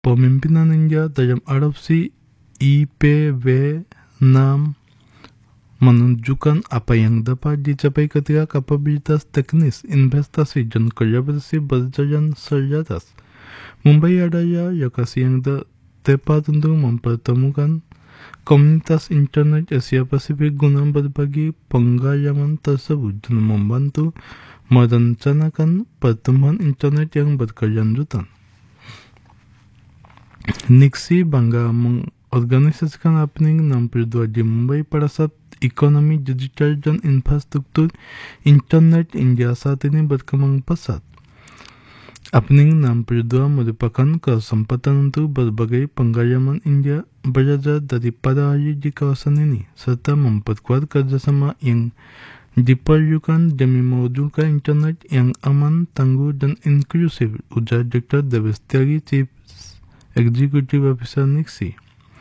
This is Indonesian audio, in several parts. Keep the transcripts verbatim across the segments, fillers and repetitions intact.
Kepemimpinan India dalam adopsi I P V enam menunjukkan apa yang dapat dicapai ketika kapabilitas teknis, investasi, dan kerja bersih berjalan seratus. Mumbai adalah lokasi yang tepat untuk mempertemukan komunitas internet Asia Pasifik guna berbagi pengalaman tersebut dan membantu merencanakan pertumbuhan internet yang berkelanjutan. Nixi bangga mengorganisasikan happening enam puluh dua di Mumbai pada saat ekonomi digital dan infrastruktur internet India saat ini berkembang pesat. Happening enam puluh dua merupakan kesempatan untuk berbagai pengalaman India belajar dari para ahli di kawasan ini, serta memperkuat kerjasama yang diperlukan demi mewujudkan internet yang aman, tangguh, dan inklusif, ujar Doktor Devestiari, Chief Executive Officer Nixi.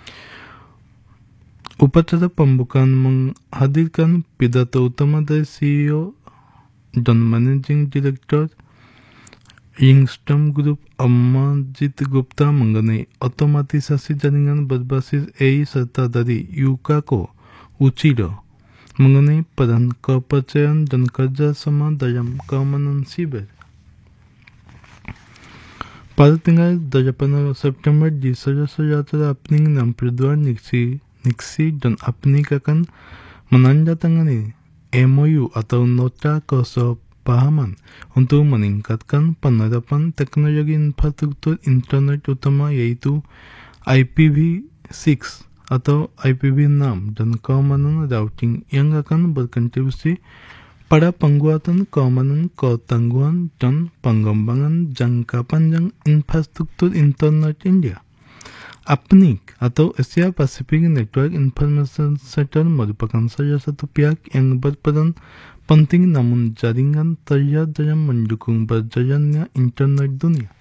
Upacara pembukaan menghadirkan pidato utama dari C E O dan Managing Director Yingstrom Group Amarjit Gupta mengenai otomatisasi jaringan berbasis A I serta dari Yukako Uchiro mengenai peran kepercayaan dan kerjasama dalam keamanan siber. Pada tanggal delapan September di sela-sela acara happening enam puluh dua, Nixi, Nixi dan Apnik akan menandatangani M O U atau Nota Kesepahaman untuk meningkatkan penerapan teknologi infrastruktur internet utama yaitu I P v enam atau I P v enam dan keamanan routing yang akan berkontribusi pada penguatan keamanan, ketangguhan, dan pengembangan jangka panjang infrastruktur internet India. Apnik atau Asia Pacific Network Information Center merupakan salah satu pihak yang berperan penting namun jaringan terlihat dalam mendukung berjalannya internet dunia.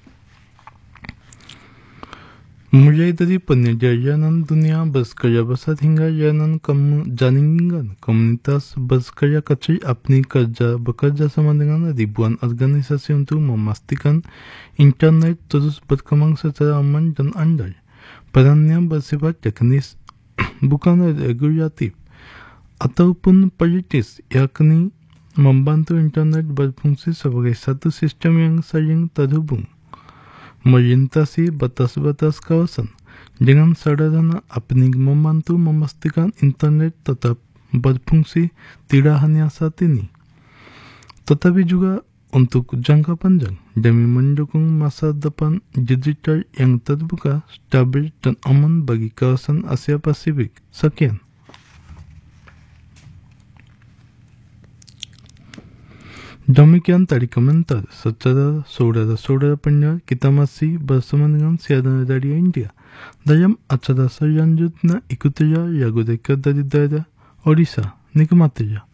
Mulai dari penyedia layanan dunia berskala besar hingga layanan komu jaringan komunitas berskala kecil, Apnik kerja bekerja sama dengan ribuan organisasi untuk memastikan internet terus berkembang secara aman dan andal. Perannya bersifat teknis, bukan regulatif ataupun politis, yakni membantu internet berfungsi sebagai satu sistem yang saling terhubung, melintasi batas-batas kawasan. Dengan sederhana, Apnik membantu memastikan internet tetap berfungsi tidak hanya saat ini, tetapi juga untuk jangka panjang demi mendukung masa depan digital yang terbuka, stabil, dan aman bagi kawasan Asia Pasifik. Sekian. Demikian tadi komentar secara saudara-saudara pendengar, kita masih bersama dengan siaran Radio India. Dalam acara selanjutnya, ikutilah lagu dekat dari daerah Odisha. Nikmatilah.